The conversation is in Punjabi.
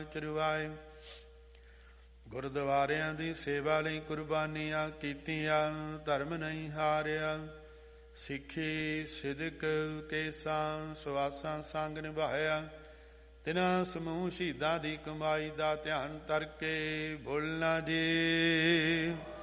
ਚਰਵਾਏ। ਗੁਰਦੁਆਰਿਆਂ ਦੀ ਸੇਵਾ ਲਈ ਕੁਰਬਾਨੀਆਂ ਕੀਤੀਆਂ, ਧਰਮ ਨਹੀਂ ਹਾਰਿਆ। ਸਿੱਖੀ ਸਿਦਕ ਕੇਸਾਂ ਸੁਆਸਾਂ ਸੰਗ ਨਿਭਾਇਆ। ਤਿਨਾਂ ਸਮੂਹ ਸ਼ਹੀਦਾਂ ਦੀ ਕਮਾਈ ਦਾ ਧਿਆਨ ਤਰ ਕੇ ਬੋਲਣਾ ਜੀ।